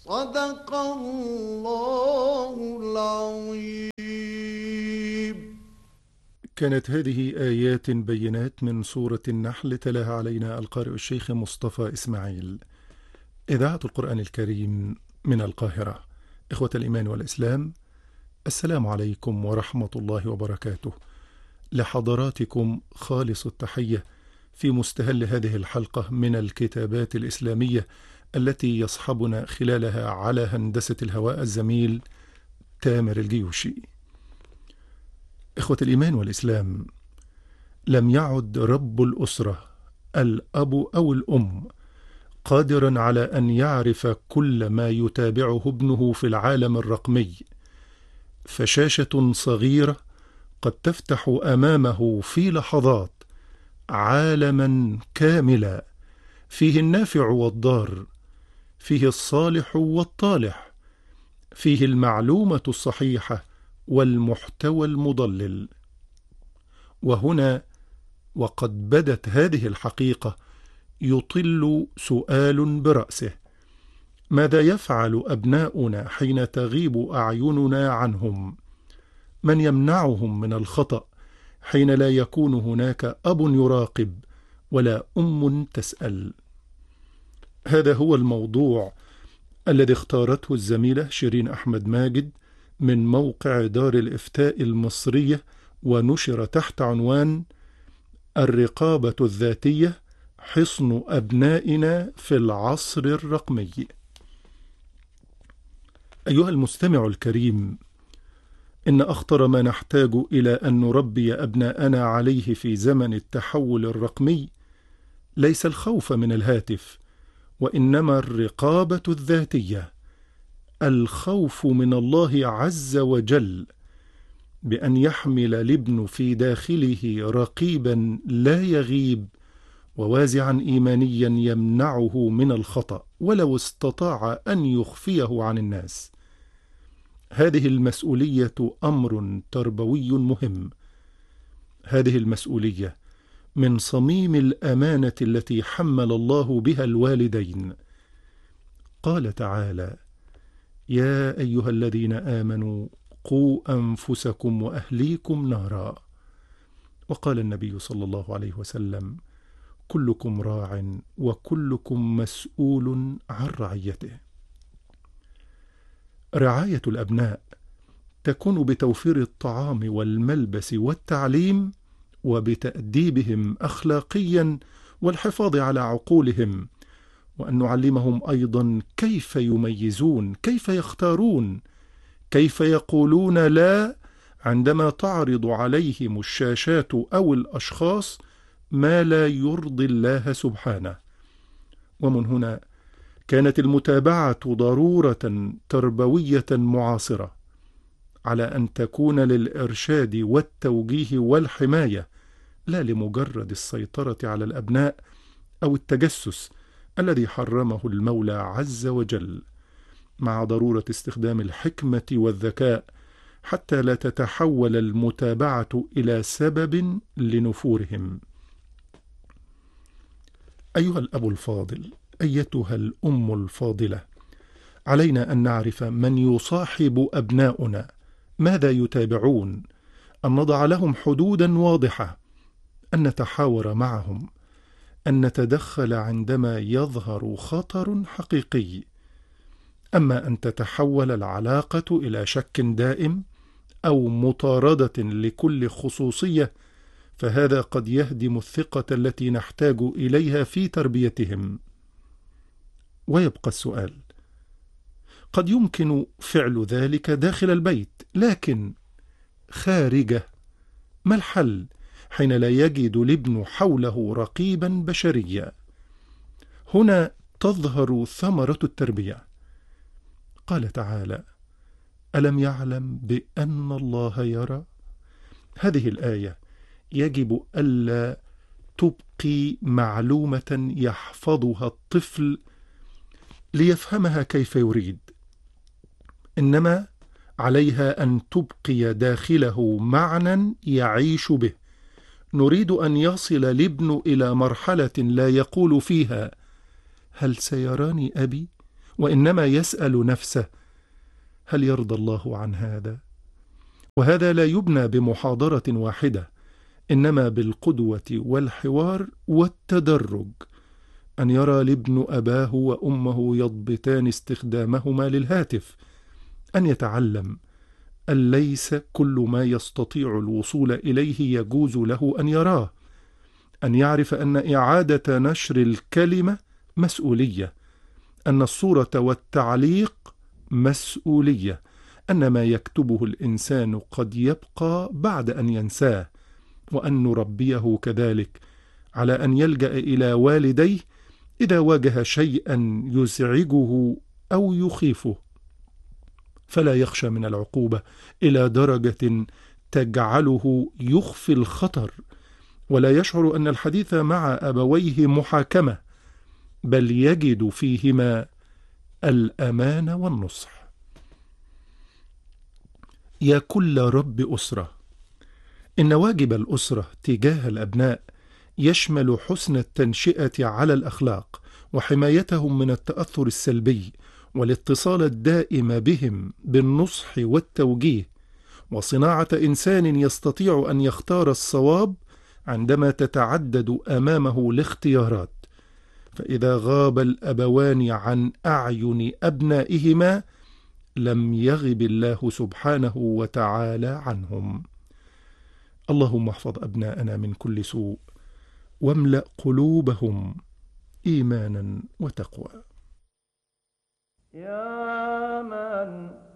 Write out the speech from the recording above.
صدق الله العظيم. كانت هذه آيات بينات من سورة النحل تلاها علينا القارئ الشيخ مصطفى إسماعيل. إذاعة القرآن الكريم من القاهرة. إخوة الإيمان والإسلام، السلام عليكم ورحمة الله وبركاته. لحضراتكم خالص التحية في مستهل هذه الحلقة من الكتابات الإسلامية التي يصحبنا خلالها على هندسة الهواء الزميل تامر الجيوشي. إخوة الإيمان والإسلام، لم يعد رب الأسرة الأب أو الأم قادرا على أن يعرف كل ما يتابعه ابنه في العالم الرقمي، فشاشة صغيرة قد تفتح أمامه في لحظات عالما كاملا فيه النافع والضار، فيه الصالح والطالح، فيه المعلومة الصحيحة والمحتوى المضلل. وهنا وقد بدت هذه الحقيقة يطل سؤال برأسه: ماذا يفعل أبناؤنا حين تغيب أعيننا عنهم؟ من يمنعهم من الخطأ حين لا يكون هناك أب يراقب ولا أم تسأل؟ هذا هو الموضوع الذي اختارته الزميلة شيرين أحمد ماجد من موقع دار الإفتاء المصرية، ونشر تحت عنوان الرقابة الذاتية حصن أبنائنا في العصر الرقمي. أيها المستمع الكريم، إن أخطر ما نحتاج إلى أن نربي أبناءنا عليه في زمن التحول الرقمي ليس الخوف من الهاتف، وإنما الرقابة الذاتية، الخوف من الله عز وجل بأن يحمل الابن في داخله رقيبا لا يغيب، ووازعا إيمانيا يمنعه من الخطأ ولو استطاع أن يخفيه عن الناس. هذه المسؤولية أمر تربوي مهم. هذه المسؤولية من صميم الأمانة التي حمل الله بها الوالدين. قال تعالى: يا أيها الذين آمنوا قوا أنفسكم وأهليكم نارا. وقال النبي صلى الله عليه وسلم: كلكم راع وكلكم مسؤول عن رعيته. رعاية الأبناء تكون بتوفير الطعام والملبس والتعليم، وبتأديبهم أخلاقيا والحفاظ على عقولهم، وأن نعلمهم أيضا كيف يميزون، كيف يختارون، كيف يقولون لا عندما تعرض عليهم الشاشات أو الأشخاص ما لا يرضي الله سبحانه. ومن هنا كانت المتابعة ضرورة تربوية معاصرة، على أن تكون للإرشاد والتوجيه والحماية، لا لمجرد السيطرة على الأبناء أو التجسس الذي حرمه المولى عز وجل، مع ضرورة استخدام الحكمة والذكاء حتى لا تتحول المتابعة إلى سبب لنفورهم. أيها الأب الفاضل، أيتها الأم الفاضلة، علينا أن نعرف من يصاحب أبناؤنا، ماذا يتابعون، أن نضع لهم حدودا واضحة، أن نتحاور معهم، أن نتدخل عندما يظهر خطر حقيقي. أما أن تتحول العلاقة إلى شك دائم أو مطاردة لكل خصوصية، فهذا قد يهدم الثقة التي نحتاج إليها في تربيتهم. ويبقى السؤال: قد يمكن فعل ذلك داخل البيت، لكن خارجه ما الحل حين لا يجد الابن حوله رقيبا بشريا؟ هنا تظهر ثمرة التربية. قال تعالى: ألم يعلم بأن الله يرى؟ هذه الآية يجب ألا تبقي معلومة يحفظها الطفل ليفهمها كيف يريد، إنما عليها أن تبقي داخله معنى يعيش به. نريد أن يصل الابن إلى مرحلة لا يقول فيها: هل سيراني أبي؟ وإنما يسأل نفسه: هل يرضى الله عن هذا؟ وهذا لا يبنى بمحاضرة واحدة، إنما بالقدوة والحوار والتدرج. أن يرى الابن أباه وأمه يضبطان استخدامهما للهاتف، أن يتعلم أن ليس كل ما يستطيع الوصول إليه يجوز له أن يراه، أن يعرف أن إعادة نشر الكلمة مسؤولية، أن الصورة والتعليق مسؤولية، أن ما يكتبه الإنسان قد يبقى بعد أن ينساه، وأن نربيه كذلك على أن يلجأ إلى والديه إذا واجه شيئا يزعجه أو يخيفه، فلا يخشى من العقوبة إلى درجة تجعله يخفي الخطر، ولا يشعر أن الحديث مع أبويه محاكمة، بل يجد فيهما الأمان والنصح. يا كل رب أسرة، إن واجب الأسرة تجاه الأبناء يشمل حسن التنشئة على الأخلاق، وحمايتهم من التأثر السلبي، والاتصال الدائم بهم بالنصح والتوجيه، وصناعة إنسان يستطيع أن يختار الصواب عندما تتعدد أمامه الاختيارات. فإذا غاب الأبوان عن أعين أبنائهما لم يغب الله سبحانه وتعالى عنهم. اللهم احفظ أبناءنا من كل سوء، واملأ قلوبهم إيمانا وتقوى. يا من